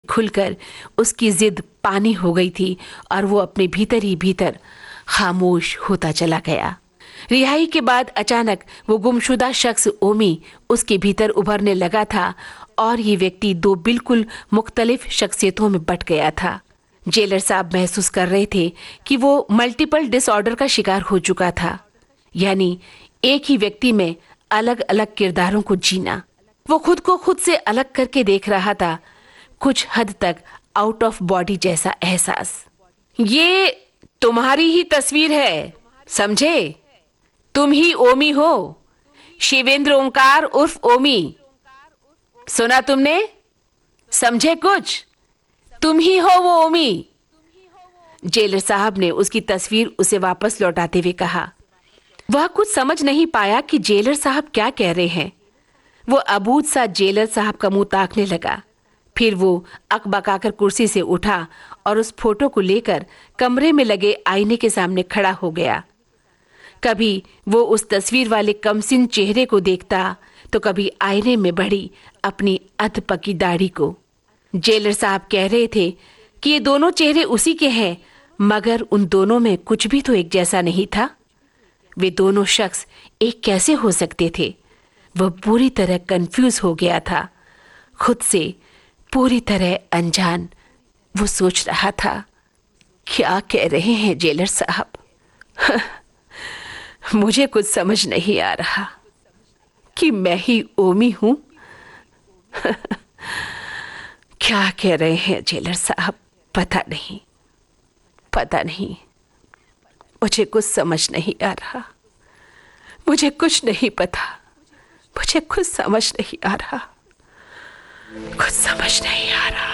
खुलकर उसकी जिद पानी हो गई थी और वो अपने भीतर ही भीतर खामोश होता चला गया। रिहाई के बाद अचानक वो गुमशुदा शख्स ओमी उसके भीतर उभरने लगा था और ये व्यक्ति दो बिल्कुल मुख्तलिफ शख्सियतों में बट गया था। जेलर साहब महसूस कर रहे थे कि वो मल्टीपल डिसऑर्डर का शिकार हो चुका था, यानी एक ही व्यक्ति में अलग अलग किरदारों को जीना। वो खुद को खुद से अलग करके देख रहा था, कुछ हद तक आउट ऑफ बॉडी जैसा एहसास। ये तुम्हारी ही तस्वीर है, समझे? तुम ही ओमी हो, शिवेंद्र ओंकार उर्फ ओमी। सुना तुमने? समझे कुछ? तुम ही हो वो ओमी। जेलर साहब ने उसकी तस्वीर उसे वापस लौटाते हुए कहा। वह कुछ समझ नहीं पाया कि जेलर साहब क्या कह रहे हैं। वो अबूझ सा जेलर साहब का मुंह ताकने लगा। फिर वो अकबकाकर कुर्सी से उठा और उस फोटो को लेकर कमरे में लगे आईने के सामने खड़ा हो गया। कभी वो उस तस्वीर वाले कमसिन चेहरे को देखता तो कभी आईने में बढ़ी अपनी अधपकी दाढ़ी को। जेलर साहब कह रहे थे कि ये दोनों चेहरे उसी के हैं, मगर उन दोनों में कुछ भी तो एक जैसा नहीं था। वे दोनों शख्स एक कैसे हो सकते थे? वह पूरी तरह कंफ्यूज हो गया था, खुद से पूरी तरह अनजान। वो सोच रहा था, क्या कह रहे हैं जेलर साहब? मुझे कुछ समझ नहीं आ रहा कि मैं ही ओमी हूं। क्या कह रहे हैं जेलर साहब? पता नहीं। मुझे कुछ समझ नहीं आ रहा। मुझे कुछ नहीं पता। मुझे कुछ समझ नहीं आ रहा।